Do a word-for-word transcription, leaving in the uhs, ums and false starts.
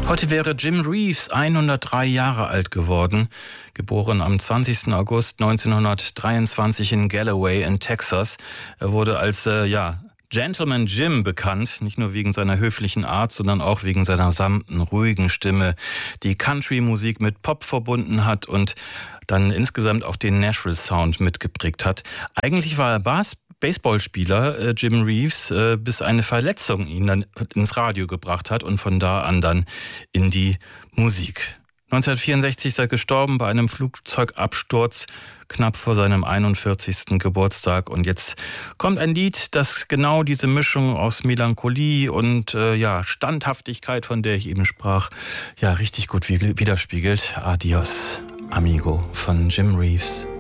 Heute wäre Jim Reeves hundertdrei Jahre alt geworden, geboren am zwanzigsten August neunzehnhundertdreiundzwanzig in Galloway in Texas. Er wurde als äh, ja, Gentleman Jim bekannt, nicht nur wegen seiner höflichen Art, sondern auch wegen seiner sanften, ruhigen Stimme, die Country-Musik mit Pop verbunden hat und dann insgesamt auch den Nashville-Sound mitgeprägt hat. Eigentlich war er Bass Baseballspieler äh, Jim Reeves, äh, bis eine Verletzung ihn dann ins Radio gebracht hat und von da an dann in die Musik. neunzehnhundertvierundsechzig ist er gestorben bei einem Flugzeugabsturz, knapp vor seinem einundvierzigsten Geburtstag. Und jetzt kommt ein Lied, das genau diese Mischung aus Melancholie und äh, ja, Standhaftigkeit, von der ich eben sprach, ja richtig gut widerspiegelt. Adios, Amigo von Jim Reeves.